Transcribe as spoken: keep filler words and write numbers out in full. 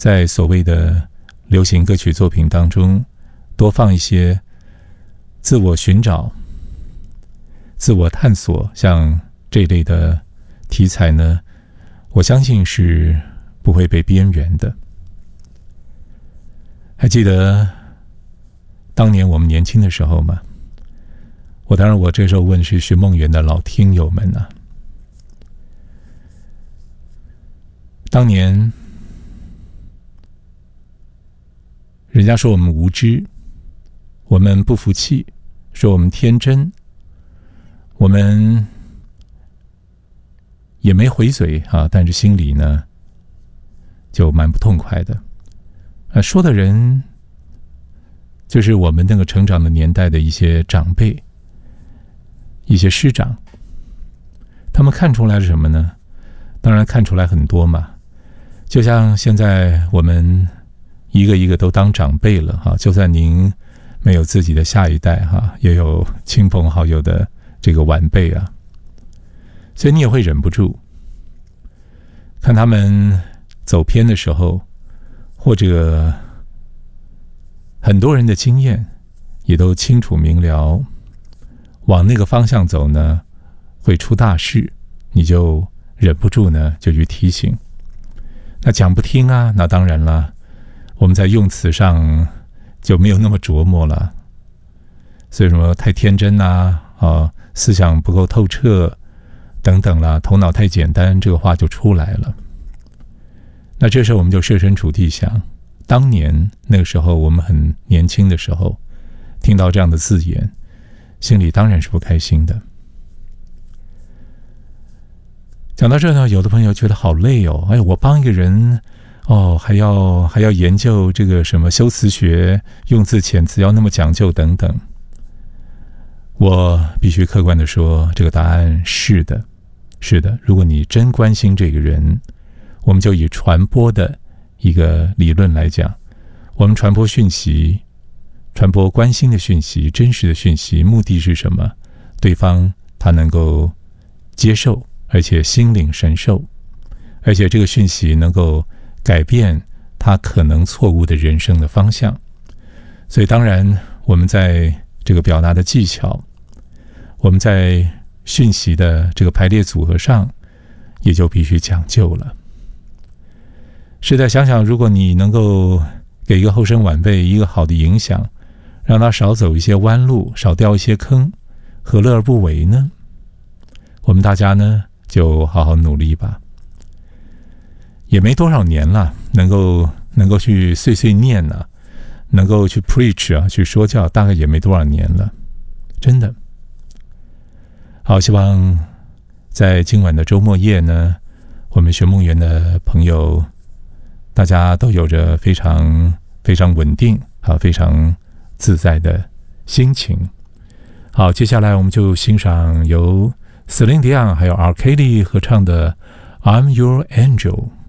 在所谓的流行歌曲作品当中多放一些自我寻找、自我探索，像这一类的题材呢，我相信是不会被边缘的。还记得当年我们年轻的时候吗？我当然我这时候问是寻梦园的老听友们啊，当年人家说我们无知，我们不服气，说我们天真，我们也没回嘴啊，但是心里呢就蛮不痛快的。啊，说的人就是我们那个成长的年代的一些长辈、一些师长，他们看出来了什么呢？当然看出来很多嘛，就像现在我们一个一个都当长辈了哈，就算您没有自己的下一代哈，也有亲朋好友的这个晚辈啊，所以你也会忍不住看他们走偏的时候，或者很多人的经验也都清楚明了，往那个方向走呢会出大事，你就忍不住呢就去提醒。那讲不听啊，那当然了，我们在用词上就没有那么琢磨了，所以什么太天真啊，啊思想不够透彻等等啦，头脑太简单，这个话就出来了。那这时候我们就设身处地想，当年那个时候我们很年轻的时候，听到这样的字眼，心里当然是不开心的。讲到这呢，有的朋友觉得好累哦，哎，我帮一个人哦，还要还要研究这个什么修辞学、用字遣词要那么讲究等等。我必须客观的说，这个答案是的，是的。如果你真关心这个人，我们就以传播的一个理论来讲，我们传播讯息，传播关心的讯息、真实的讯息，目的是什么？对方他能够接受，而且心领神受，而且这个讯息能够改变他可能错误的人生的方向。所以当然我们在这个表达的技巧，我们在讯息的这个排列组合上也就必须讲究了。是的，想想如果你能够给一个后生晚辈一个好的影响，让他少走一些弯路，少掉一些坑，何乐而不为呢？我们大家呢就好好努力吧。也没多少年了，能够能够去碎碎念啊，能够去 preach 啊，去说教，大概也没多少年了，真的。好，希望在今晚的周末夜呢，我们寻梦园的朋友，大家都有着非常非常稳定啊，非常自在的心情。好，接下来我们就欣赏由 Celine Dion 还有 R. Kelly 合唱的 I'm Your Angel。